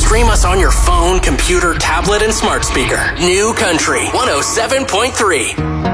Stream us on your phone, computer, tablet, and smart speaker. New Country 107.3.